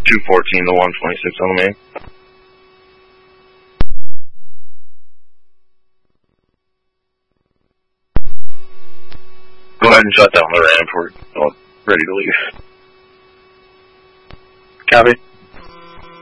214 to 126 on the main. Go ahead and shut down the ramp. We're ready to leave. Copy.